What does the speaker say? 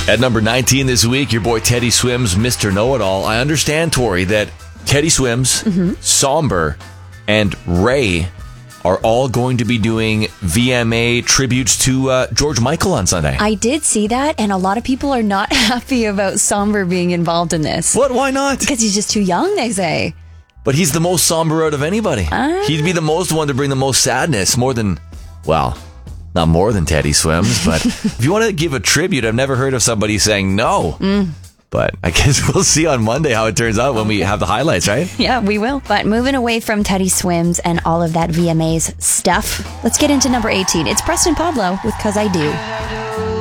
At number 19 this week, your boy Teddy Swims, Mr. Know-It-All. I understand, Tori, that Teddy Swims, Somber, and Ray are all going to be doing VMA tributes to George Michael on Sunday. I did see that, and a lot of people are not happy about Somber being involved in this. What? Why not? Because he's just too young, they say. But he's the most somber out of anybody. He'd be the most one to bring the most sadness, more than, well, not more than Teddy Swims, but if you want to give a tribute, I've never heard of somebody saying no. But I guess we'll see on Monday how it turns out when we have the highlights, right? Yeah, we will. But moving away from Teddy Swims and all of that VMA's stuff, let's get into number 18. It's Preston Pablo with 'Cause I Do.